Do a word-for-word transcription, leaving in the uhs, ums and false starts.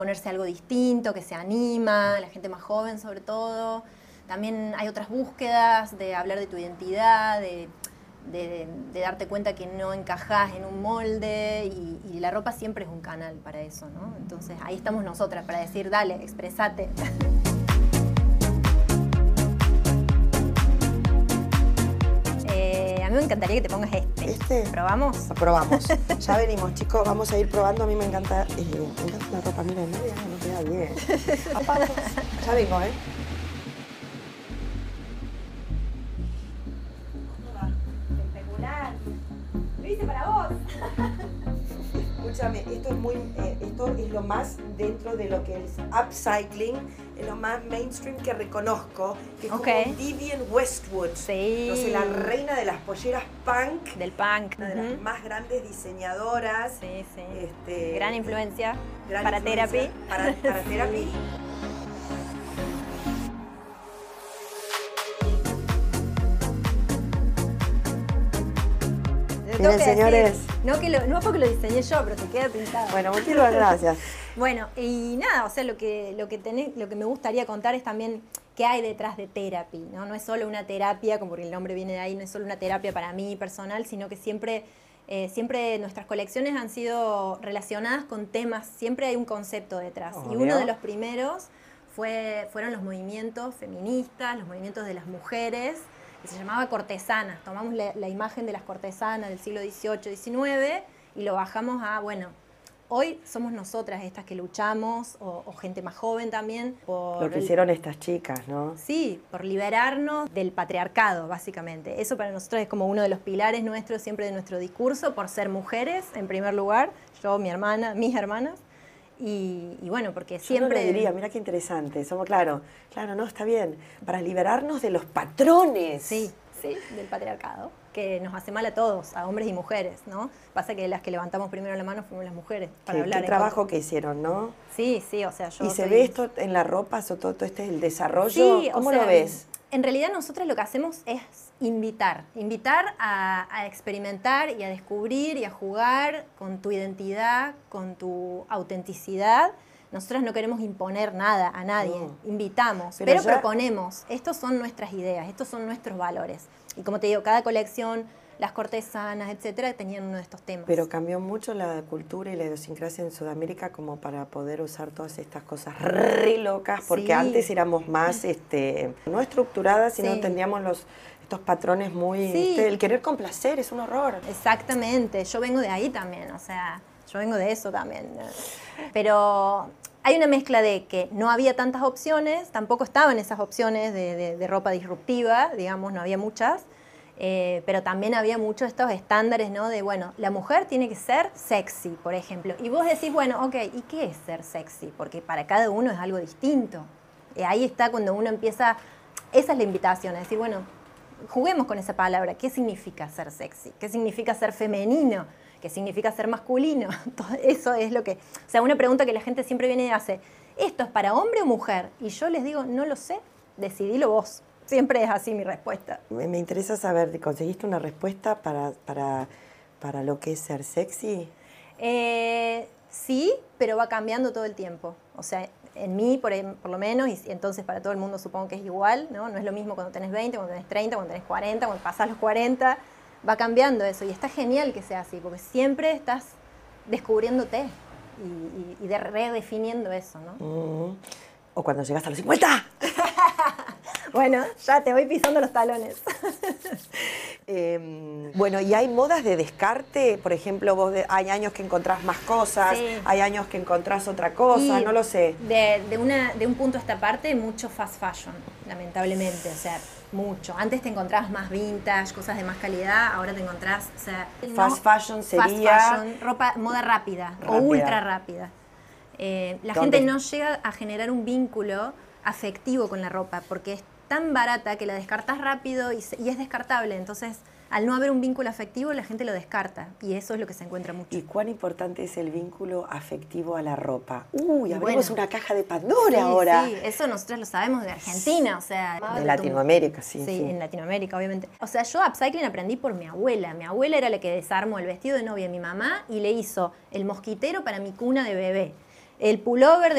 ponerse algo distinto, que se anima, la gente más joven sobre todo. También hay otras búsquedas de hablar de tu identidad, de, de, de darte cuenta que no encajás en un molde y, y la ropa siempre es un canal para eso, ¿no? Entonces ahí estamos nosotras para decir, dale, expresate. eh, a mí me encantaría que te pongas este. ¿Este? ¿Probamos? Lo probamos. Ya venimos, chicos, vamos a ir probando. A mí me encanta, eh, me encanta la ropa, miren, no, no queda bien. Apagos. Ya vengo, ¿eh? Espectacular. Lo hice para vos. Escúchame, esto es muy, eh, esto es lo más dentro de lo que es upcycling, es lo más mainstream que reconozco, que es Okay. como Vivienne Westwood. Sí. No sé, la reina de las polleras punk. Del punk. Una de las Uh-huh. más grandes diseñadoras. Sí, sí. Este, Gran influencia gran para influencia Therapy. Para, para Sí. Therapy. Miren, señores. No, que lo, no porque lo diseñé yo, pero te queda pintado. Bueno, muchísimas gracias. Bueno, y nada, o sea, lo que, lo, que tenés, lo que me gustaría contar es también qué hay detrás de Therapy, ¿no? No es solo una terapia, como el nombre viene de ahí, no es solo una terapia para mí personal, sino que siempre, eh, siempre nuestras colecciones han sido relacionadas con temas, siempre hay un concepto detrás. Obvio. Y uno de los primeros fue, fueron los movimientos feministas, los movimientos de las mujeres, que se llamaba cortesanas. Tomamos la, la imagen de las cortesanas del siglo dieciocho, diecinueve y lo bajamos a, bueno, hoy somos nosotras estas que luchamos, o, o gente más joven también, por... Lo que el- hicieron estas chicas, ¿no? Sí, por liberarnos del patriarcado, básicamente. Eso para nosotros es como uno de los pilares nuestros, siempre de nuestro discurso, por ser mujeres, en primer lugar, yo, mi hermana, mis hermanas, y, y bueno, porque Yo siempre... no lo diría, mira qué interesante. Somos, claro, claro, no, está bien. Para liberarnos de los patrones. Sí, sí, del patriarcado, que nos hace mal a todos, a hombres y mujeres, ¿no? Pasa que las que levantamos primero la mano fuimos las mujeres, para Qué, hablar qué en trabajo contra. que hicieron, ¿no? Sí, sí, o sea, yo ¿Y se soy- ve esto en la ropa, eso, todo, todo este el desarrollo? Sí, o ¿Cómo sea, lo ves? En realidad nosotros lo que hacemos es invitar, invitar a, a experimentar y a descubrir y a jugar con tu identidad, con tu autenticidad. Nosotras no queremos imponer nada a nadie, No. invitamos, Pero pero, ya- proponemos. Estos son nuestras ideas, estos son nuestros valores. Y como te digo, cada colección, las cortesanas, etcétera, tenían uno de estos temas. Pero cambió mucho la cultura y la idiosincrasia en Sudamérica como para poder usar todas estas cosas re locas, porque Sí. antes éramos más, este, no estructuradas, sino Sí. tendríamos los, estos patrones muy... Sí. este, el querer complacer es un horror. Exactamente, yo vengo de ahí también, o sea, yo vengo de eso también. Pero hay una mezcla de que no había tantas opciones, tampoco estaban esas opciones de, de- de ropa disruptiva, digamos, no había muchas, eh, pero también había muchos estos estándares, ¿no? De, bueno, la mujer tiene que ser sexy, por ejemplo. Y vos decís, bueno, ok, ¿y qué es ser sexy? Porque para cada uno es algo distinto. Y ahí está cuando uno empieza, esa es la invitación, a decir, bueno, juguemos con esa palabra. ¿Qué significa ser sexy? ¿Qué significa ser femenino? ¿Qué significa ser masculino? Todo eso es lo que... O sea, una pregunta que la gente siempre viene y hace, ¿esto es para hombre o mujer? Y yo les digo, no lo sé, decidilo vos. Siempre es así mi respuesta. Me, me interesa saber, ¿conseguiste una respuesta para, para, para lo que es ser sexy? Eh, sí, pero va cambiando todo el tiempo. O sea, en mí, por, por lo menos, y entonces para todo el mundo supongo que es igual, ¿no? No es lo mismo cuando tenés veinte, cuando tenés treinta, cuando tenés cuarenta, cuando pasás los cuarenta. Va cambiando eso y está genial que sea así, porque siempre estás descubriéndote y, y, y de redefiniendo eso, ¿no? Mm. O cuando llegas a los cincuenta. Bueno, ya te voy pisando los talones. Eh, bueno, y hay modas de descarte, por ejemplo, vos de- hay años que encontrás más cosas, Sí. hay años que encontrás otra cosa, Y no lo sé. De, de, una, de un punto a esta parte, mucho fast fashion, lamentablemente, o sea, mucho. Antes te encontrabas más vintage, cosas de más calidad, ahora te encontrás, o sea... Fast fashion sería- Fast fashion, ropa, moda rápida, Rápida. o ultra rápida. Eh, la ¿Dónde? gente no llega a generar un vínculo afectivo con la ropa, porque es tan barata que la descartas rápido y, se- y es descartable, entonces... Al no haber un vínculo afectivo, la gente lo descarta, y eso es lo que se encuentra mucho. ¿Y cuán importante es el vínculo afectivo a la ropa? Uy, Y abrimos bueno. una caja de Pandora Sí, ahora. sí, eso nosotros lo sabemos de Argentina, o sea... De Latinoamérica, sí, Sí, sí. en Latinoamérica, obviamente. O sea, yo upcycling aprendí por mi abuela. Mi abuela era la que desarmó el vestido de novia de mi mamá y le hizo el mosquitero para mi cuna de bebé, el pullover de